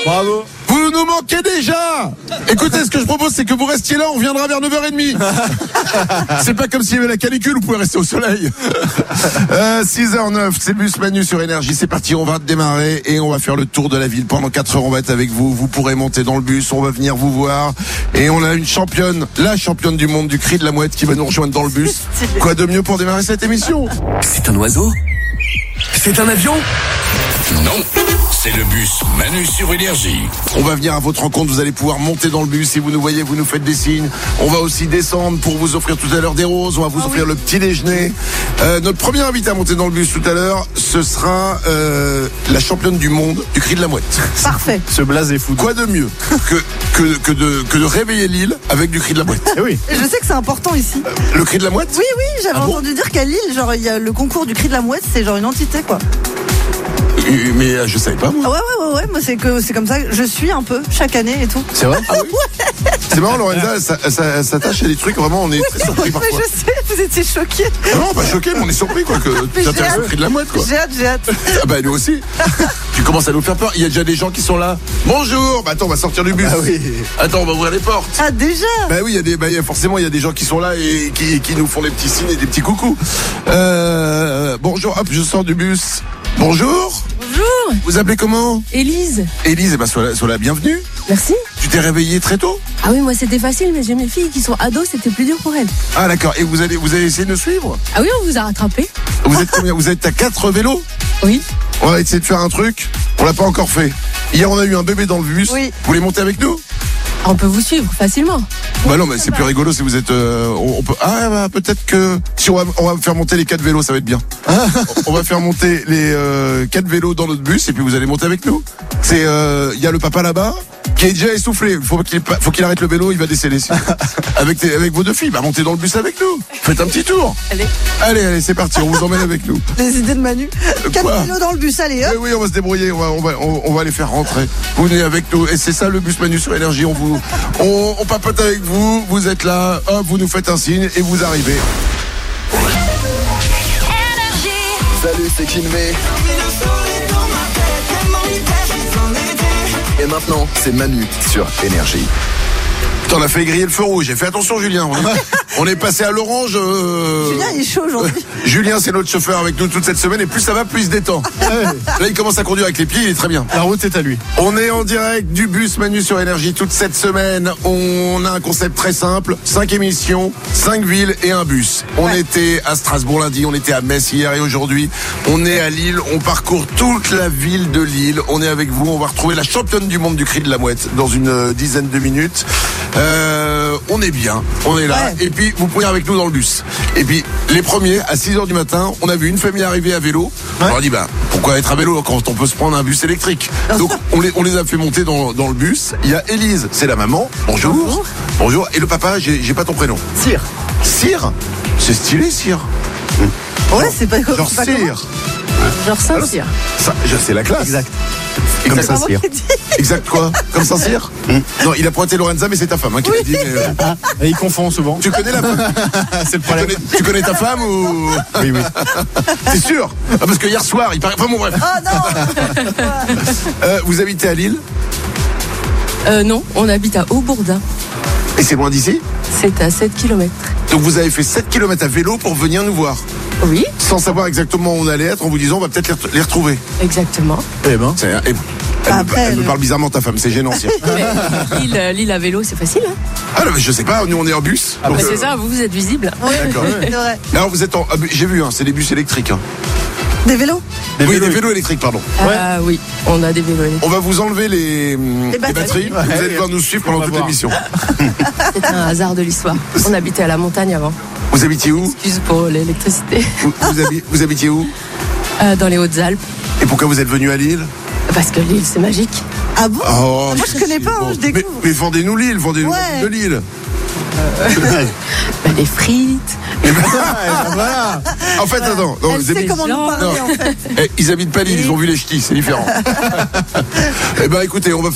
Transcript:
Bravo. Vous nous manquez déjà. Écoutez, ce que je propose, c'est que vous restiez là, on viendra vers 9h30. C'est pas comme s'il y avait la canicule, vous pouvez rester au soleil. 6h09, c'est le bus Manu sur Énergie, c'est parti, on va démarrer et on va faire le tour de la ville. Pendant 4 heures, on va être avec vous, vous pourrez monter dans le bus, on va venir vous voir. Et on a une championne, la championne du monde du cri de la mouette qui va nous rejoindre dans le bus. Quoi de mieux pour démarrer cette émission? C'est un oiseau? C'est un avion? Non, c'est le bus Manu sur Énergie. On va venir à votre rencontre, vous allez pouvoir monter dans le bus. Si vous nous voyez, vous nous faites des signes. On va aussi descendre pour vous offrir tout à l'heure des roses. On va vous offrir le petit déjeuner. Notre premier invité à monter dans le bus tout à l'heure, ce sera la championne du monde du cri de la mouette. Parfait. Ce blaze est fou. Quoi de mieux que de réveiller l'île avec du cri de la mouette? Eh oui. Je sais que c'est important ici. Le cri de la mouette? Oui, j'avais Ah bon entendu dire qu'à Lille, genre, il y a le concours du cri de la mouette, c'est genre une entité, quoi. Mais je savais pas, moi. Ah ouais, moi c'est comme ça que je suis un peu chaque année et tout. C'est vrai? Ah oui. C'est marrant, Lorenza, ça s'attache à des trucs, vraiment, on est très surpris Mais parfois. je sais, vous étiez choqués. Non, pas choqué, mais on est surpris, quoi, que tu t'intéresses au cri de la mouette, quoi. J'ai hâte. Ah bah nous aussi. Tu commences à nous faire peur. Il y a déjà des gens qui sont là. Bonjour. Bah attends, on va sortir du bus. Ah oui. Attends, on va ouvrir les portes. Ah déjà? Bah oui, forcément il y a des gens qui sont là et qui nous font des petits signes et des petits coucous. Bonjour. Hop, je sors du bus. Bonjour. Bonjour, Vous appelez comment? Élise. Élise. Eh ben sois la bienvenue. Merci. Tu t'es réveillée très tôt? Ah oui, moi c'était facile, mais j'ai mes filles qui sont ados, c'était plus dur pour elles. Ah d'accord. Et vous allez essayer de nous suivre? Ah oui, on vous a rattrapé. Vous êtes combien? Vous êtes à 4 vélos? Oui. On va essayer de faire un truc. On l'a pas encore fait. Hier on a eu un bébé dans le bus. Oui. Vous voulez monter avec nous? On peut vous suivre facilement. Bah non, mais c'est plus rigolo si vous êtes. On peut. Ah bah peut-être que si on va faire monter les 4 vélos, ça va être bien. On va faire monter les 4 vélos dans notre bus et puis vous allez monter avec nous. C'est il y a le papa là-bas qui est déjà essoufflé. Faut qu'il arrête le vélo, il va décéder. Avec vos 2 filles, bah montez dans le bus avec nous. Faites un petit tour. Allez, c'est parti. On vous emmène avec nous. Les idées de Manu. 4 kilos dans le bus, allez hop. Oui, on va se débrouiller. On va les faire rentrer. Vous venez avec nous et c'est ça le bus Manu sur Énergie. On papote avec vous. Vous êtes là. Hop, vous nous faites un signe et vous arrivez. Salut, c'est Kinvé. Et maintenant, c'est Manu sur Énergie. Putain, on a fait griller le feu rouge. Fais attention, Julien. On est passé à l'orange. Julien, il est chaud aujourd'hui. Julien, c'est notre chauffeur avec nous toute cette semaine. Et plus ça va, plus il se détend. Là, il commence à conduire avec les pieds. Il est très bien. La route est à lui. On est en direct du bus Manu sur Énergie toute cette semaine. On a un concept très simple. 5 émissions, 5 villes et un bus. On était à Strasbourg lundi, on était à Metz hier et aujourd'hui. On est à Lille. On parcourt toute la ville de Lille. On est avec vous. On va retrouver la championne du monde du cri de la mouette dans une dizaine de minutes. On est bien. On est là. Ouais. Et puis, vous pouvez avec nous dans le bus. Et puis, les premiers, à 6h du matin, on a vu une famille arriver à vélo. On leur a dit, pourquoi être à vélo quand on peut se prendre un bus électrique? Donc, on les a fait monter dans le bus. Il y a Élise, c'est la maman. Bonjour. Bonjour. Et le papa, j'ai pas ton prénom. Cyr. Cyr? C'est stylé, Cyr. Ouais, c'est pas Genre c'est pas comment. Cyr. Genre Saint-Cyr. Ça, c'est la classe. Exact. Comme Comme ça, ça, Cyr. Exact quoi? Comme Saint-Cyr? Non, il a pointé Lorenza, mais c'est ta femme qui l'a dit. Mais, Et il confond souvent. tu connais la femme? C'est le problème. Tu connais ta femme ou? Oui. C'est sûr? Parce que hier soir, il paraît. Enfin bon, bref. Oh non. Vous habitez à Lille? Non, on habite à Haut-Bourdin. Et c'est loin d'ici? C'est à 7 km. Donc vous avez fait 7 km à vélo pour venir nous voir. Oui, Sans savoir exactement où on allait être, en vous disant on va peut-être les retrouver. exactement. Eh ben. Elle me parle bizarrement ta femme, c'est gênant. Mais Lille à vélo, c'est facile. Hein. Ah non, mais je sais pas, nous on est en bus. Bah, donc, c'est ça, vous êtes visible. D'accord. C'est vrai. Alors vous êtes en. J'ai vu, c'est des bus électriques. Des vélos? Des vélos électriques, pardon. Ah oui, on a des vélos électriques. On va vous enlever les batteries. Vous allez devoir nous suivre pendant toute l'émission. C'est un hasard de l'histoire. On habitait à la montagne avant. Vous habitiez où? Excuse pour l'électricité. Vous habitiez où? Dans les Hautes-Alpes. Et pourquoi vous êtes venu à Lille? Parce que Lille, c'est magique. Ah bon? Oh, Moi je connais pas, je découvre. mais vendez-nous Lille, vendez-nous Ouais. de Lille. Bah, les frites. Voilà. En fait, attends. Non, Elle sait comment nous parler en fait. Ils habitent pas Lille, ils ont vu les ch'tis, c'est différent. Eh ben écoutez, on va